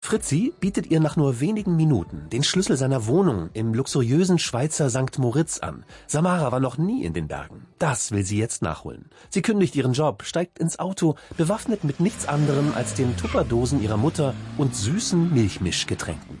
Fritzi bietet ihr nach nur wenigen Minuten den Schlüssel seiner Wohnung im luxuriösen Schweizer St. Moritz an. Samara war noch nie in den Bergen. Das will sie jetzt nachholen. Sie kündigt ihren Job, steigt ins Auto, bewaffnet mit nichts anderem als den Tupperdosen ihrer Mutter und süßen Milchmischgetränken.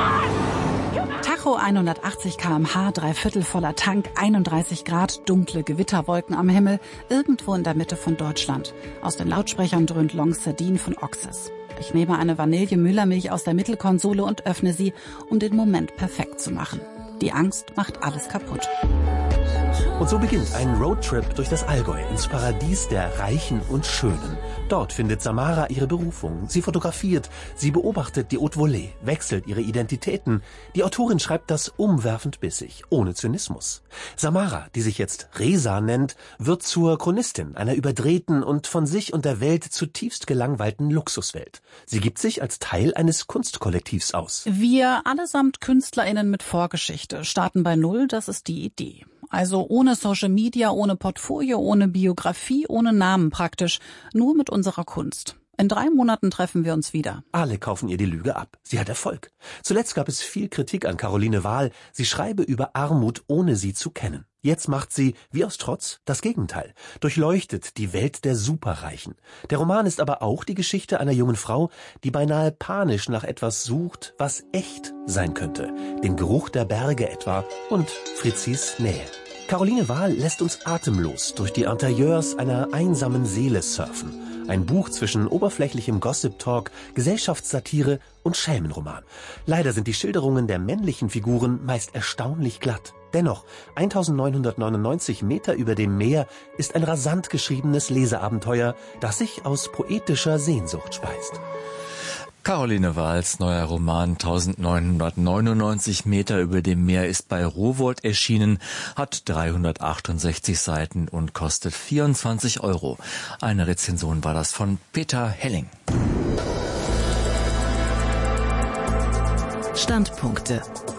Tacho 180 km/h, 3/4 voller Tank, 31 Grad, dunkle Gewitterwolken am Himmel, irgendwo in der Mitte von Deutschland. Aus den Lautsprechern dröhnt Long Sardine von Oxys. Ich nehme eine Vanille-Müllermilch aus der Mittelkonsole und öffne sie, um den Moment perfekt zu machen. Die Angst macht alles kaputt. Und so beginnt ein Roadtrip durch das Allgäu ins Paradies der Reichen und Schönen. Dort findet Samara ihre Berufung. Sie fotografiert, sie beobachtet die Haute Volée, wechselt ihre Identitäten. Die Autorin schreibt das umwerfend bissig, ohne Zynismus. Samara, die sich jetzt Resa nennt, wird zur Chronistin einer überdrehten und von sich und der Welt zutiefst gelangweilten Luxuswelt. Sie gibt sich als Teil eines Kunstkollektivs aus. Wir allesamt KünstlerInnen mit Vorgeschichte starten bei Null, das ist die Idee. Also ohne Social Media, ohne Portfolio, ohne Biografie, ohne Namen praktisch. Nur mit unserer Kunst. In 3 Monaten treffen wir uns wieder. Alle kaufen ihr die Lüge ab. Sie hat Erfolg. Zuletzt gab es viel Kritik an Caroline Wahl. Sie schreibe über Armut, ohne sie zu kennen. Jetzt macht sie, wie aus Trotz, das Gegenteil. Durchleuchtet die Welt der Superreichen. Der Roman ist aber auch die Geschichte einer jungen Frau, die beinahe panisch nach etwas sucht, was echt sein könnte. Den Geruch der Berge etwa und Fritzis Nähe. Caroline Wahl lässt uns atemlos durch die Interieurs einer einsamen Seele surfen. Ein Buch zwischen oberflächlichem Gossip-Talk, Gesellschaftssatire und Schelmenroman. Leider sind die Schilderungen der männlichen Figuren meist erstaunlich glatt. Dennoch, 1999 Meter über dem Meer ist ein rasant geschriebenes Leseabenteuer, das sich aus poetischer Sehnsucht speist. Caroline Wahls neuer Roman 1999 Meter über dem Meer ist bei Rowohlt erschienen, hat 368 Seiten und kostet 24 €. Eine Rezension war das von Peter Helling. Standpunkte.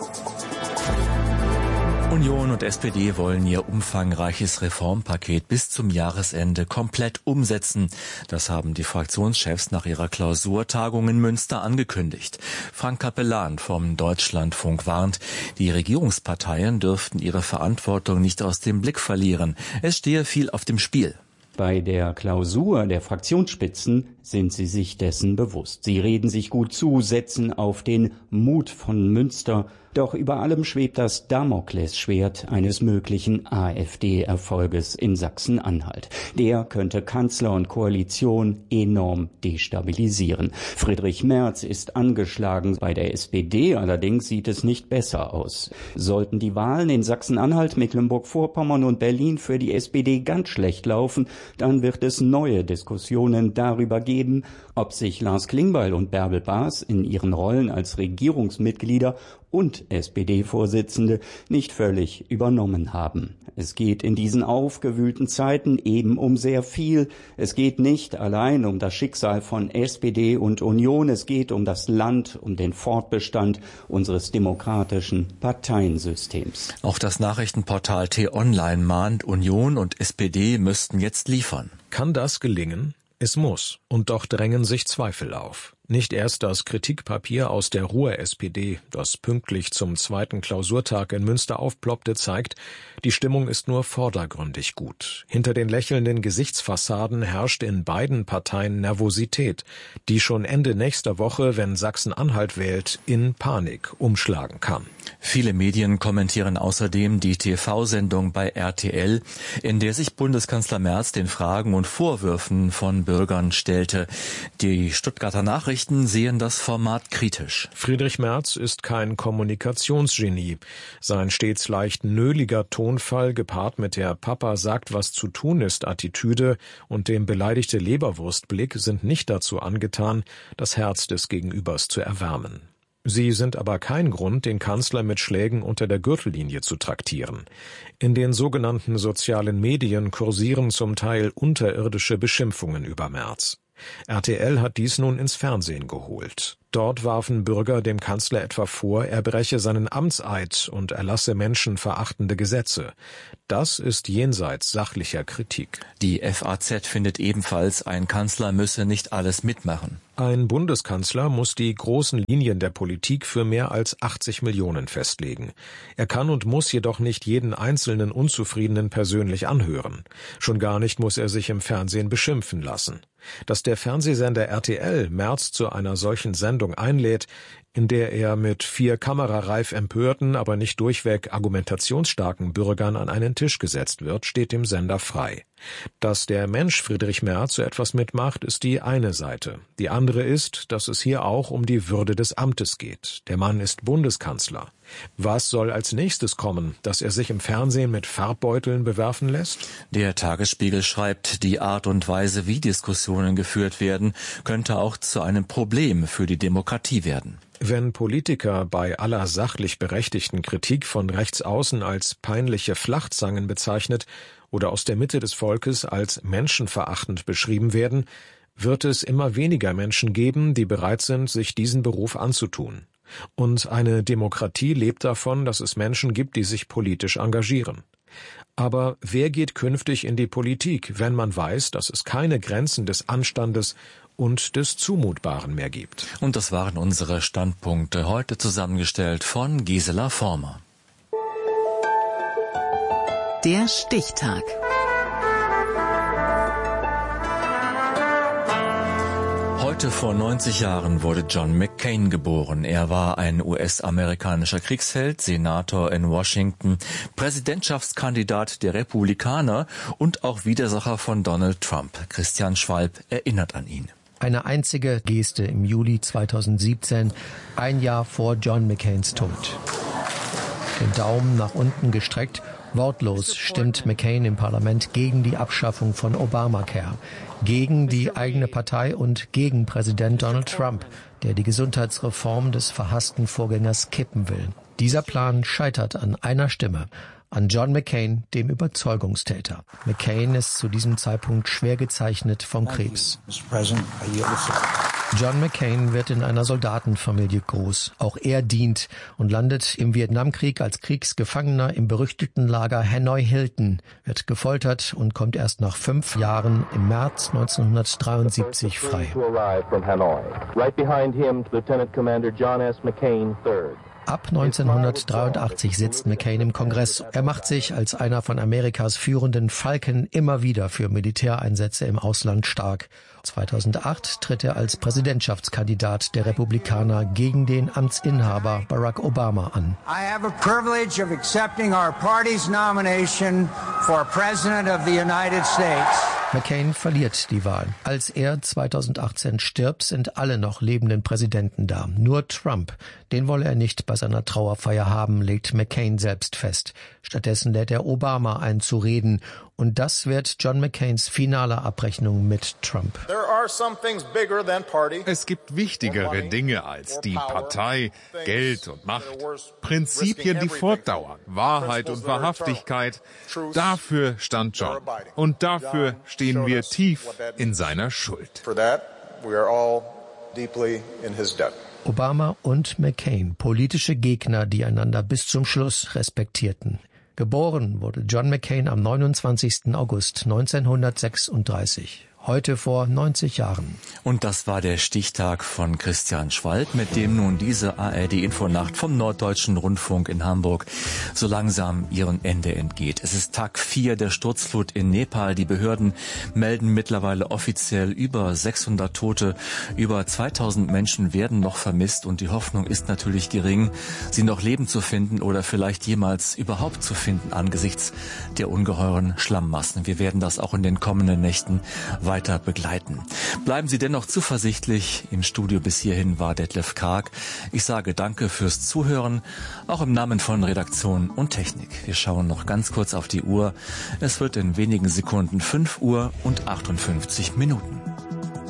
Union und SPD wollen ihr umfangreiches Reformpaket bis zum Jahresende komplett umsetzen. Das haben die Fraktionschefs nach ihrer Klausurtagung in Münster angekündigt. Frank Capellan vom Deutschlandfunk warnt, die Regierungsparteien dürften ihre Verantwortung nicht aus dem Blick verlieren. Es stehe viel auf dem Spiel. Bei der Klausur der Fraktionsspitzen sind sie sich dessen bewusst. Sie reden sich gut zu, setzen auf den Mut von Münster. Doch über allem schwebt das Damoklesschwert eines möglichen AfD-Erfolges in Sachsen-Anhalt. Der könnte Kanzler und Koalition enorm destabilisieren. Friedrich Merz ist angeschlagen. Bei der SPD allerdings sieht es nicht besser aus. Sollten die Wahlen in Sachsen-Anhalt, Mecklenburg-Vorpommern und Berlin für die SPD ganz schlecht laufen, dann wird es neue Diskussionen darüber geben, ob sich Lars Klingbeil und Bärbel Baas in ihren Rollen als Regierungsmitglieder und SPD-Vorsitzende nicht völlig übernommen haben. Es geht in diesen aufgewühlten Zeiten eben um sehr viel. Es geht nicht allein um das Schicksal von SPD und Union. Es geht um das Land, um den Fortbestand unseres demokratischen Parteiensystems. Auch das Nachrichtenportal T-Online mahnt, Union und SPD müssten jetzt liefern. Kann das gelingen? Es muss. Und doch drängen sich Zweifel auf. Nicht erst das Kritikpapier aus der Ruhr-SPD, das pünktlich zum 2. Klausurtag in Münster aufploppte, zeigt, die Stimmung ist nur vordergründig gut. Hinter den lächelnden Gesichtsfassaden herrscht in beiden Parteien Nervosität, die schon Ende nächster Woche, wenn Sachsen-Anhalt wählt, in Panik umschlagen kann. Viele Medien kommentieren außerdem die TV-Sendung bei RTL, in der sich Bundeskanzler Merz den Fragen und Vorwürfen von Bürgern stellte. Die Stuttgarter Nachrichten sehen das Format kritisch. Friedrich Merz ist kein Kommunikationsgenie. Sein stets leicht nöliger Tonfall, gepaart mit der Papa sagt, was zu tun ist Attitüde und dem beleidigte Leberwurstblick sind nicht dazu angetan, das Herz des Gegenübers zu erwärmen. Sie sind aber kein Grund, den Kanzler mit Schlägen unter der Gürtellinie zu traktieren. In den sogenannten sozialen Medien kursieren zum Teil unterirdische Beschimpfungen über Merz. RTL hat dies nun ins Fernsehen geholt. Dort warfen Bürger dem Kanzler etwa vor, er breche seinen Amtseid und erlasse menschenverachtende Gesetze. Das ist jenseits sachlicher Kritik. Die FAZ findet ebenfalls, ein Kanzler müsse nicht alles mitmachen. Ein Bundeskanzler muss die großen Linien der Politik für mehr als 80 Millionen festlegen. Er kann und muss jedoch nicht jeden einzelnen Unzufriedenen persönlich anhören. Schon gar nicht muss er sich im Fernsehen beschimpfen lassen. Dass der Fernsehsender RTL Merz zu einer solchen Sendung einlädt, in der er mit 4 kamerareif empörten, aber nicht durchweg argumentationsstarken Bürgern an einen Tisch gesetzt wird, steht dem Sender frei. Dass der Mensch Friedrich Merz so etwas mitmacht, ist die eine Seite. Die andere ist, dass es hier auch um die Würde des Amtes geht. Der Mann ist Bundeskanzler. Was soll als nächstes kommen, dass er sich im Fernsehen mit Farbbeuteln bewerfen lässt? Der Tagesspiegel schreibt, die Art und Weise, wie Diskussionen geführt werden, könnte auch zu einem Problem für die Demokratie werden. Wenn Politiker bei aller sachlich berechtigten Kritik von rechts außen als peinliche Flachzangen bezeichnet oder aus der Mitte des Volkes als menschenverachtend beschrieben werden, wird es immer weniger Menschen geben, die bereit sind, sich diesen Beruf anzutun. Und eine Demokratie lebt davon, dass es Menschen gibt, die sich politisch engagieren. Aber wer geht künftig in die Politik, wenn man weiß, dass es keine Grenzen des Anstandes und des Zumutbaren mehr gibt? Und das waren unsere Standpunkte, heute zusammengestellt von Gisela Former. Der Stichtag. Heute vor 90 Jahren wurde John McCain geboren. Er war ein US-amerikanischer Kriegsheld, Senator in Washington, Präsidentschaftskandidat der Republikaner und auch Widersacher von Donald Trump. Christian Schwalb erinnert an ihn. Eine einzige Geste im Juli 2017, ein Jahr vor John McCains Tod. Den Daumen nach unten gestreckt, wortlos stimmt McCain im Parlament gegen die Abschaffung von Obamacare, gegen die eigene Partei und gegen Präsident Donald Trump, der die Gesundheitsreform des verhassten Vorgängers kippen will. Dieser Plan scheitert an einer Stimme, an John McCain, dem Überzeugungstäter. McCain ist zu diesem Zeitpunkt schwer gezeichnet vom Krebs. John McCain wird in einer Soldatenfamilie groß. Auch er dient und landet im Vietnamkrieg als Kriegsgefangener im berüchtigten Lager Hanoi Hilton, wird gefoltert und kommt erst nach 5 Jahren im März 1973 frei. Ab 1983 sitzt McCain im Kongress. Er macht sich als einer von Amerikas führenden Falken immer wieder für Militäreinsätze im Ausland stark. 2008 tritt er als Präsidentschaftskandidat der Republikaner gegen den Amtsinhaber Barack Obama an. I have a privilege of accepting our party's nomination for President of the United States. McCain verliert die Wahl. Als er 2018 stirbt, sind alle noch lebenden Präsidenten da. Nur Trump, den wolle er nicht bei seiner Trauerfeier haben, legt McCain selbst fest. Stattdessen lädt er Obama ein zu reden. Und das wird John McCains finale Abrechnung mit Trump. Es gibt wichtigere Dinge als die Partei, Geld und Macht. Prinzipien, die fortdauern, Wahrheit und Wahrhaftigkeit. Dafür stand John. Und dafür stehen wir tief in seiner Schuld. Obama und McCain, politische Gegner, die einander bis zum Schluss respektierten. Geboren wurde John McCain am 29. August 1936. Heute vor 90 Jahren. Und das war der Stichtag von Christian Schwalb, mit dem nun diese ARD-Infonacht vom Norddeutschen Rundfunk in Hamburg so langsam ihrem Ende entgeht. Es ist Tag 4 der Sturzflut in Nepal. Die Behörden melden mittlerweile offiziell über 600 Tote. Über 2000 Menschen werden noch vermisst und die Hoffnung ist natürlich gering, sie noch lebend zu finden oder vielleicht jemals überhaupt zu finden angesichts der ungeheuren Schlammmassen. Wir werden das auch in den kommenden Nächten weiter begleiten. Bleiben Sie dennoch zuversichtlich. Im Studio bis hierhin war Detlef Krag. Ich sage danke fürs Zuhören, auch im Namen von Redaktion und Technik. Wir schauen noch ganz kurz auf die Uhr. Es wird in wenigen Sekunden 5:58 Uhr.